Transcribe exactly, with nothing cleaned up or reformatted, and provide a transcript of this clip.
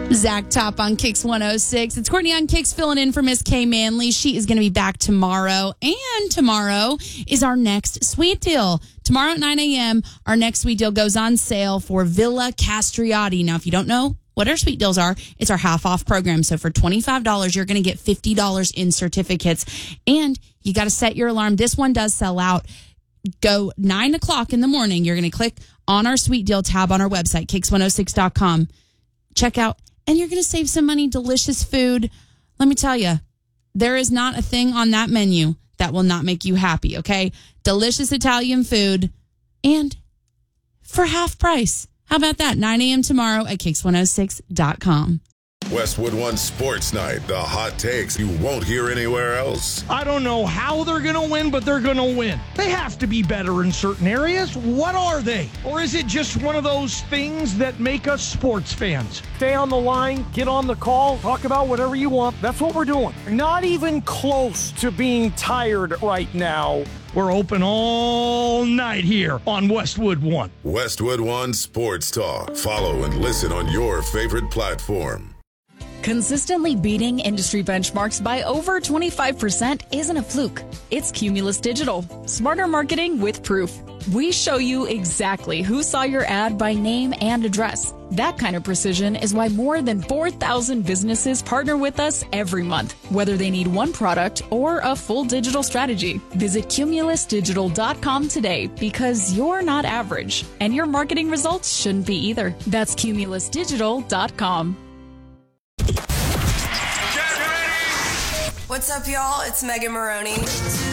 Zach Top on Kix one oh six. It's Courtney on Kix filling in for Miss K Manley. She is going to be back tomorrow. And tomorrow is our next sweet deal. Tomorrow at nine a.m., our next sweet deal goes on sale for Villa Castriati. Now, if you don't know what our sweet deals are, it's our half off program. So for twenty-five dollars, you're going to get fifty dollars in certificates. And you got to set your alarm. This one does sell out. Go nine o'clock in the morning. You're going to click on our sweet deal tab on our website, kix one oh six dot com. Check out. And you're going to save some money, delicious food. Let me tell you, there is not a thing on that menu that will not make you happy, okay? Delicious Italian food and for half price. How about that? nine a.m. tomorrow at kix one oh six dot com. Westwood One Sports Night. The hot takes you won't hear anywhere else. I don't know how they're going to win, but they're going to win. They have to be better in certain areas. What are they? Or is it just one of those things that make us sports fans? Stay on the line, get on the call, talk about whatever you want. That's what we're doing. Not even close to being tired right now. We're open all night here on Westwood One. Westwood One Sports Talk. Follow and listen on your favorite platform. Consistently beating industry benchmarks by over twenty-five percent isn't a fluke. It's Cumulus Digital. Smarter marketing with proof. We show you exactly who saw your ad by name and address. That kind of precision is why more than four thousand businesses partner with us every month, whether they need one product or a full digital strategy. Visit cumulus digital dot com today because you're not average, and your marketing results shouldn't be either. That's cumulus digital dot com. What's up, y'all? It's Megan Maroney.